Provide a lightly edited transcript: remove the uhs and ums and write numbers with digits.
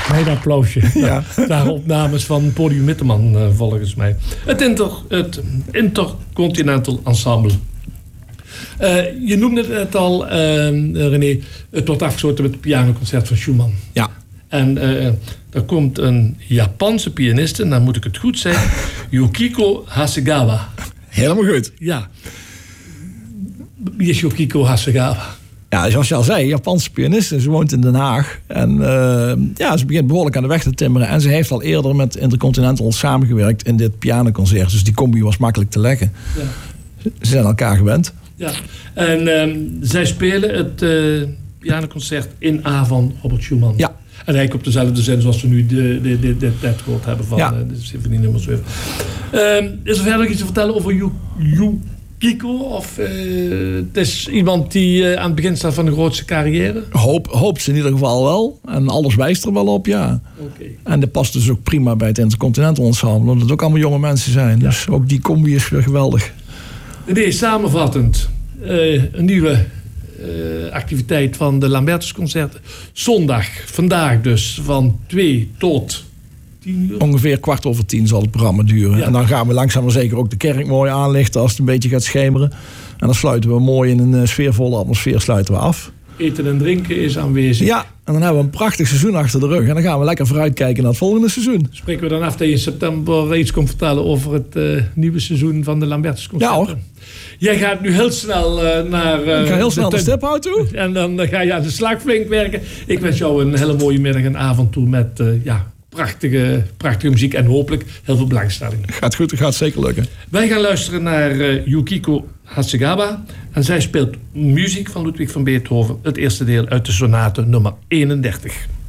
Mijn applausje. Ja. Daar opnames van Podium Witteman, volgens mij. Het Intercontinental Ensemble. Je noemde het net al, René. Het wordt afgesloten met het pianoconcert van Schumann. Ja. En er komt een Japanse pianiste, dan moet ik het goed zeggen, Yukiko Hasegawa. Helemaal goed. Ja. Wie is Yukiko Hasegawa? Ja, zoals je al zei, Japanse pianiste. Ze woont in Den Haag. En ze begint behoorlijk aan de weg te timmeren. En ze heeft al eerder met Intercontinental samengewerkt in dit pianoconcert. Dus die combi was makkelijk te leggen. Ja. Ze zijn elkaar gewend. Ja, en zij spelen het pianoconcert in A van Robert Schumann. Ja. En eigenlijk op dezelfde zin zoals we nu dit net gehoord hebben van de symfonie nummer 7. Is er verder iets te vertellen over Yukiko? Of het is iemand die aan het begin staat van de grootste carrière? Hoopt ze in ieder geval wel. En alles wijst er wel op, ja. Okay. En dat past dus ook prima bij het Intercontinental Ensemble. Omdat het ook allemaal jonge mensen zijn. Ja. Dus ook die combi is weer geweldig. Nee, samenvattend. Een nieuwe activiteit van de Lambertusconcerten. Zondag, vandaag dus, van 2 tot 10 uur. Ongeveer 10:15 zal het programma duren. Ja. En dan gaan we langzaam maar zeker ook de kerk mooi aanlichten als het een beetje gaat schemeren. En dan sluiten we mooi in een sfeervolle atmosfeer sluiten we af. Eten en drinken is aanwezig. Ja, en dan hebben we een prachtig seizoen achter de rug. En dan gaan we lekker vooruitkijken naar het volgende seizoen. Spreken we dan af dat je in september iets komt vertellen over het nieuwe seizoen van de Lambertusconcerten? Ja hoor. Jij gaat nu heel snel naar... Ik ga heel snel naar Stiphout toe. En dan ga je aan de slag flink werken. Ik wens jou een hele mooie middag en avond toe met prachtige muziek en hopelijk heel veel belangstelling. Gaat goed, het gaat zeker lukken. Wij gaan luisteren naar Yukiko Hasegawa. En zij speelt muziek van Ludwig van Beethoven. Het eerste deel uit de sonate nummer 31.